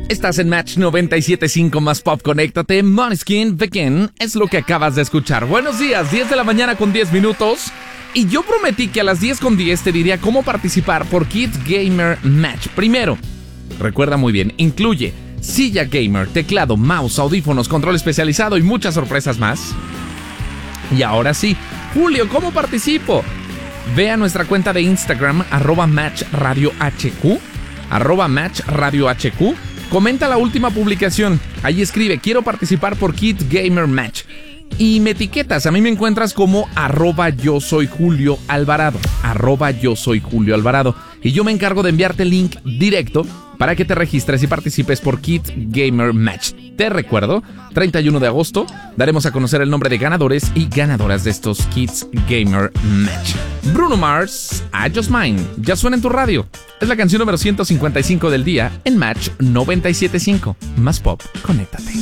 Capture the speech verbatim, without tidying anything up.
Estás en Match noventa y siete punto cinco más Pop, conéctate. Måneskin, Begin, es lo que acabas de escuchar. Buenos días, diez de la mañana con diez minutos. Y yo prometí que a las diez con diez te diría cómo participar por Kids Gamer Match. Primero, recuerda muy bien, incluye silla gamer, teclado, mouse, audífonos, control especializado y muchas sorpresas más. Y ahora sí, Julio, ¿cómo participo? Ve a nuestra cuenta de Instagram, arroba Match Radio H Q, arroba Match Radio H Q. Comenta la última publicación. Ahí escribe, quiero participar por Kids Gamer Match. Y me etiquetas, a mí me encuentras como arroba yo soy Julio Alvarado, arroba yo soy Julio Alvarado. Y yo me encargo de enviarte el link directo para que te registres y participes por Kids Gamer Match. Te recuerdo, treinta y uno de agosto daremos a conocer el nombre de ganadores y ganadoras de estos Kids Gamer Match. Bruno Mars, I Just Mine, ya suena en tu radio. Es la canción número ciento cincuenta y cinco del día en Match noventa y siete punto cinco. Más Pop, conéctate.